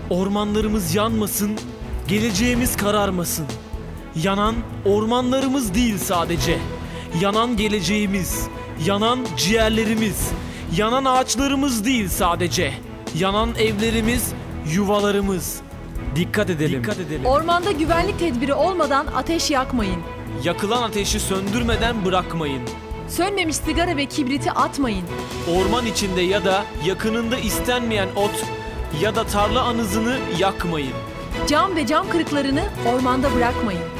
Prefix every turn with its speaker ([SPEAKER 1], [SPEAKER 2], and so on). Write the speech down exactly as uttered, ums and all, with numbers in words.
[SPEAKER 1] Ormanlarımız yanmasın, geleceğimiz kararmasın. Yanan ormanlarımız değil sadece. Yanan geleceğimiz, yanan ciğerlerimiz, yanan ağaçlarımız değil sadece. Yanan evlerimiz, yuvalarımız. Dikkat edelim. Dikkat edelim.
[SPEAKER 2] Ormanda güvenlik tedbiri olmadan ateş yakmayın.
[SPEAKER 1] Yakılan ateşi söndürmeden bırakmayın.
[SPEAKER 2] Sönmemiş sigara ve kibriti atmayın.
[SPEAKER 1] Orman içinde ya da yakınında istenmeyen ot ya da tarla anızını yakmayın.
[SPEAKER 2] Cam ve cam kırıklarını ormanda bırakmayın.